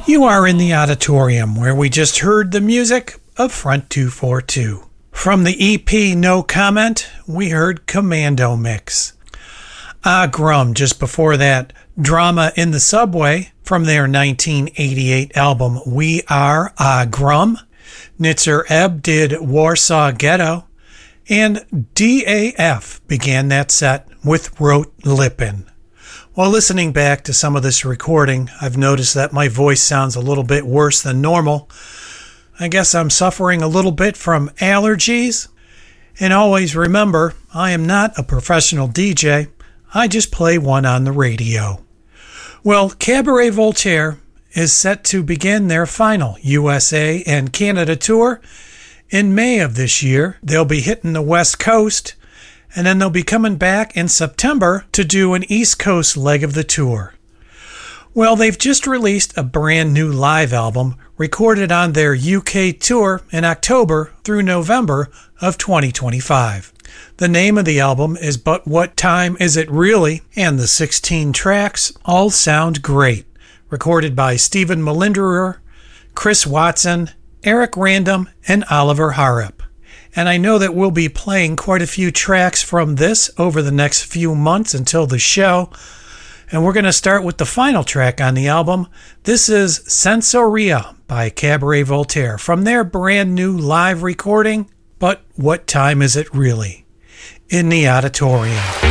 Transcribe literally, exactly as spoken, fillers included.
You are in the auditorium where we just heard the music of Front two forty-two. From the E P No Comment, we heard Commando Mix. Ah Grum, just before that, Drama in the Subway from their nineteen eighty-eight album We Are Ah Grum. Nitzer Ebb did Warsaw Ghetto. And D A F began that set with Rot Lippen. While listening back to some of this recording, I've noticed that my voice sounds a little bit worse than normal. I guess I'm suffering a little bit from allergies. And always remember, I am not a professional D J. I just play one on the radio. Well, Cabaret Voltaire is set to begin their final U S A and Canada tour in May of this year. They'll be hitting the West Coast, and then they'll be coming back in September to do an East Coast leg of the tour. Well, they've just released a brand new live album recorded on their U K tour in October through November of twenty twenty-five. The name of the album is But What Time Is It Really? And the sixteen tracks all sound great. Recorded by Stephen Melinderer, Chris Watson, Eric Random, and Oliver Harrop. And I know that we'll be playing quite a few tracks from this over the next few months until the show. And we're going to start with the final track on the album. This is Sensoria by Cabaret Voltaire from their brand new live recording, But What Time Is It Really? In the Auditorium.